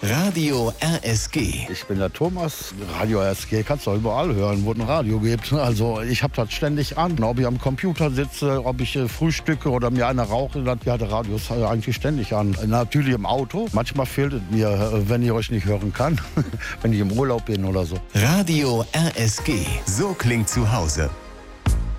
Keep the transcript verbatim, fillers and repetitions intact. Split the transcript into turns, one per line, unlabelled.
Radio R S G.
Ich bin der Thomas. Radio R S G kannst du überall hören, wo es ein Radio gibt. Also ich habe das ständig an. Ob ich am Computer sitze, ob ich äh, frühstücke oder mir eine rauche, dann ja, der Radio ist äh, eigentlich ständig an. Natürlich im Auto. Manchmal fehlt es mir, äh, wenn ich euch nicht hören kann, wenn ich im Urlaub bin oder so.
Radio R S G. So klingt zu Hause.